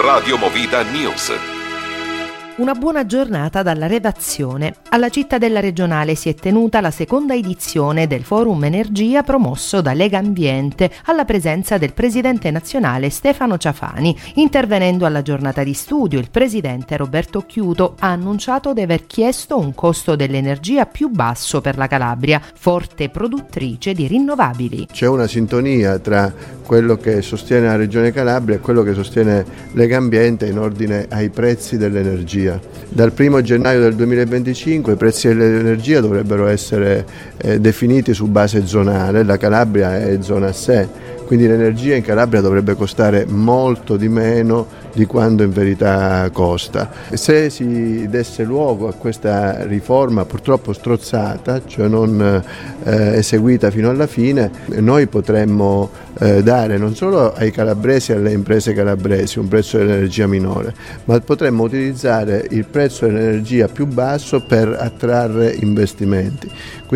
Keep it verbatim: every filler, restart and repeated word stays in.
Radio Movida News. Una buona giornata dalla redazione. Alla Cittadella Regionale si è tenuta la seconda edizione del Forum Energia promosso da Lega Ambiente, alla presenza del presidente nazionale Stefano Ciafani. Intervenendo alla giornata di studio, il presidente Roberto Chiuto ha annunciato di aver chiesto un costo dell'energia più basso per la Calabria, forte produttrice di rinnovabili. C'è una sintonia tra quello che sostiene la Regione Calabria e quello che sostiene Lega Ambiente in ordine ai prezzi dell'energia. Dal primo gennaio del duemilaventicinque i prezzi dell'energia dovrebbero essere eh, definiti su base zonale, la Calabria è zona a sé, quindi l'energia in Calabria dovrebbe costare molto di meno di quanto in verità costa. Se si desse luogo a questa riforma purtroppo strozzata, cioè non eh, eseguita fino alla fine, noi potremmo eh, dare non solo ai calabresi e alle imprese calabresi un prezzo dell'energia minore, ma potremmo utilizzare il prezzo dell'energia più basso per attrarre investimenti.